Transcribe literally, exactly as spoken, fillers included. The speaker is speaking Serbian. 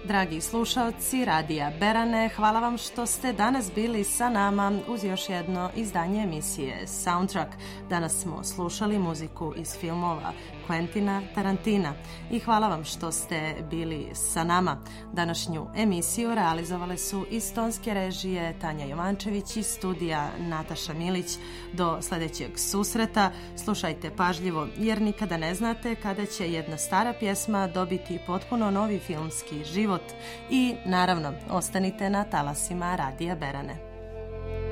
Dragi slušaoci Radija Berane, hvala vam što ste danas bili sa nama uz još jedno izdanje emisije Soundtrack. Danas smo slušali muziku iz filmova Quentina Tarantina i hvala vam što ste bili sa nama. Današnju emisiju realizovale su iz tonske režije Tanja Jovančević i studija Nataša Milić. Do sljedećeg susreta slušajte pažljivo jer nikada ne znate kada će jedna stara pjesma dobiti potpuno novi filmski život i naravno ostanite na talasima Radija Berane.